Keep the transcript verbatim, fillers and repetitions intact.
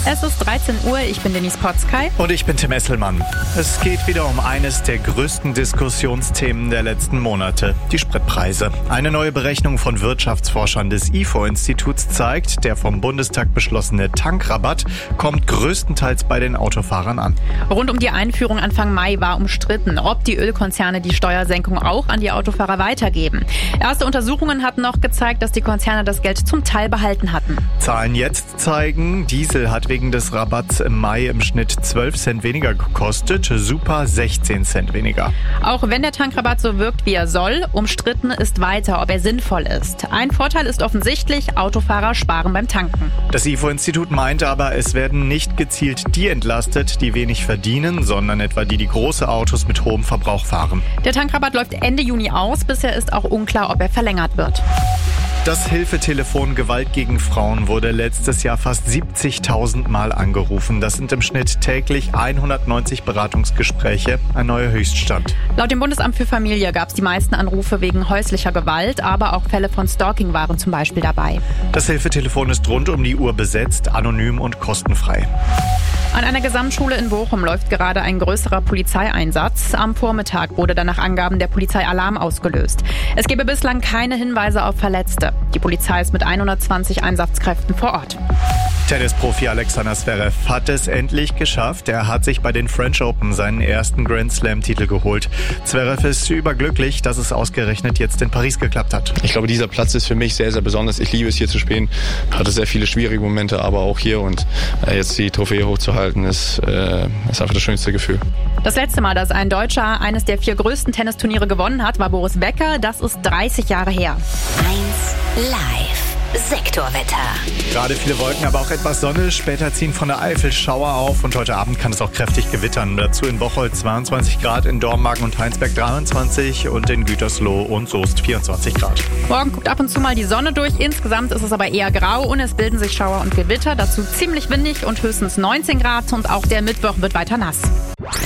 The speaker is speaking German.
Es ist dreizehn Uhr, ich bin Denise Potzkay. Und ich bin Tim Esselmann. Es geht wieder um eines der größten Diskussionsthemen der letzten Monate, die Spritpreise. Eine neue Berechnung von Wirtschaftsforschern des I F O-Instituts zeigt, der vom Bundestag beschlossene Tankrabatt kommt größtenteils bei den Autofahrern an. Rund um die Einführung Anfang Mai war umstritten, ob die Ölkonzerne die Steuersenkung auch an die Autofahrer weitergeben. Erste Untersuchungen hatten noch gezeigt, dass die Konzerne das Geld zum Teil behalten hatten. Zahlen jetzt zeigen, Diesel hat wegen des Rabatts im Mai im Schnitt zwölf Cent weniger gekostet, Super sechzehn Cent weniger. Auch wenn der Tankrabatt so wirkt, wie er soll, umstritten ist weiter, ob er sinnvoll ist. Ein Vorteil ist offensichtlich, Autofahrer sparen beim Tanken. Das I F O-Institut meint aber, es werden nicht gezielt die entlastet, die wenig verdienen, sondern etwa die, die große Autos mit hohem Verbrauch fahren. Der Tankrabatt läuft Ende Juni aus, bisher ist auch unklar, ob er verlängert wird. Das Hilfetelefon Gewalt gegen Frauen wurde letztes Jahr fast siebzigtausend Mal angerufen. Das sind im Schnitt täglich hundertneunzig Beratungsgespräche, ein neuer Höchststand. Laut dem Bundesamt für Familie gab es die meisten Anrufe wegen häuslicher Gewalt, aber auch Fälle von Stalking waren zum Beispiel dabei. Das Hilfetelefon ist rund um die Uhr besetzt, anonym und kostenfrei. An einer Gesamtschule in Bochum läuft gerade ein größerer Polizeieinsatz. Am Vormittag wurde dann nach Angaben der Polizei Alarm ausgelöst. Es gebe bislang keine Hinweise auf Verletzte. Die Polizei ist mit hundertzwanzig Einsatzkräften vor Ort. Tennisprofi Alexander Zverev hat es endlich geschafft. Er hat sich bei den French Open seinen ersten Grand Slam-Titel geholt. Zverev ist überglücklich, dass es ausgerechnet jetzt in Paris geklappt hat. Ich glaube, dieser Platz ist für mich sehr, sehr besonders. Ich liebe es, hier zu spielen. Hatte sehr viele schwierige Momente, aber auch hier. Und jetzt die Trophäe hochzuhalten, ist, äh, ist einfach das schönste Gefühl. Das letzte Mal, dass ein Deutscher eines der vier größten Tennisturniere gewonnen hat, war Boris Becker. Das ist dreißig Jahre her. eins live. Sektorwetter. Gerade viele Wolken, aber auch etwas Sonne. Später ziehen von der Eifel Schauer auf und heute Abend kann es auch kräftig gewittern. Dazu in Bocholt zweiundzwanzig Grad, in Dormagen und Heinsberg dreiundzwanzig und in Gütersloh und Soest vierundzwanzig Grad. Morgen guckt ab und zu mal die Sonne durch. Insgesamt ist es aber eher grau und es bilden sich Schauer und Gewitter. Dazu ziemlich windig und höchstens neunzehn Grad und auch der Mittwoch wird weiter nass.